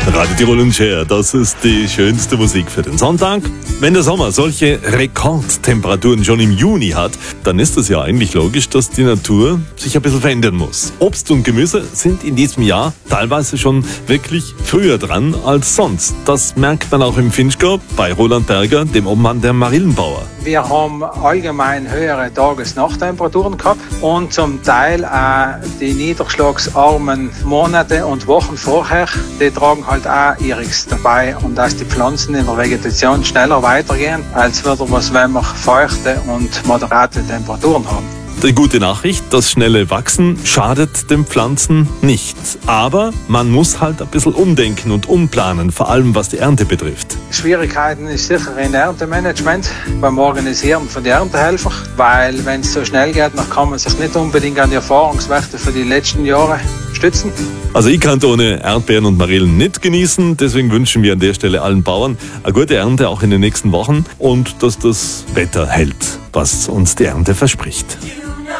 Radio Tirol und Share, das ist die schönste Musik für den Sonntag. Wenn der Sommer solche Rekordtemperaturen schon im Juni hat, dann ist es ja eigentlich logisch, dass die Natur sich ein bisschen verändern muss. Obst und Gemüse sind in diesem Jahr teilweise schon wirklich früher dran als sonst. Das merkt man auch im Finchgau bei Roland Berger, dem Obmann der Marillenbauer. Wir haben allgemein höhere Tages-Nachttemperaturen gehabt und zum Teil auch die niederschlagsarmen Monate und Wochen vorher, die tragen halt auch ihres dabei und dass die Pflanzen in der Vegetation schneller weitergehen, als würde was, wenn wir feuchte und moderate Temperaturen haben. Die gute Nachricht, das schnelle Wachsen schadet den Pflanzen nicht. Aber man muss halt ein bisschen umdenken und umplanen, vor allem was die Ernte betrifft. Schwierigkeiten ist sicher in Erntemanagement, beim Organisieren von den Erntehelfern, weil wenn es so schnell geht, dann kann man sich nicht unbedingt an die Erfahrungswerte für die letzten Jahre stützen. Also ich kann ohne Erdbeeren und Marillen nicht genießen, deswegen wünschen wir an der Stelle allen Bauern eine gute Ernte auch in den nächsten Wochen und dass das Wetter hält, was uns die Ernte verspricht.